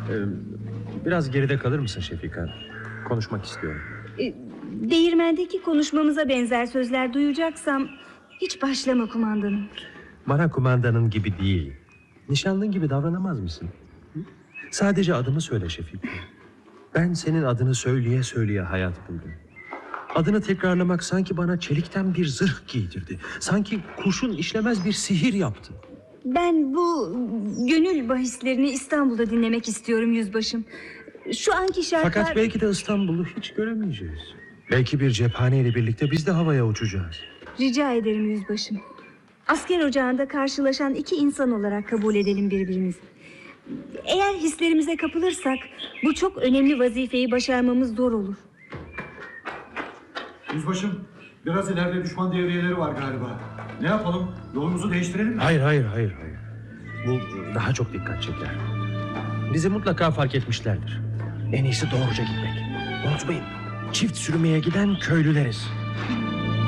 Biraz geride kalır mısın Şefika? Konuşmak istiyorum. Değirmendeki konuşmamıza benzer sözler duyacaksam hiç başlama kumandanım. Bana kumandanın gibi değil, nişanlın gibi davranamaz mısın? Sadece adımı söyle Şefika. Ben senin adını söyleye söyleye hayat buldum. Adını tekrarlamak sanki bana çelikten bir zırh giydirdi. Sanki kurşun işlemez bir sihir yaptı. Ben bu gönül bahislerini İstanbul'da dinlemek istiyorum yüzbaşım. Şu anki şartlar... Fakat belki de İstanbul'u hiç göremeyeceğiz. Belki bir cephaneyle birlikte biz de havaya uçacağız. Rica ederim yüzbaşım. Asker ocağında karşılaşan iki insan olarak kabul edelim birbirimizi. Eğer hislerimize kapılırsak bu çok önemli vazifeyi başarmamız zor olur. Yüzbaşım, biraz ileride düşman devriyeleri var galiba. Ne yapalım? Yolumuzu değiştirelim mi? Hayır. Bu daha çok dikkat çeker. Bizi mutlaka fark etmişlerdir. En iyisi doğruca gitmek. Unutmayın, çift sürmeye giden köylüleriz.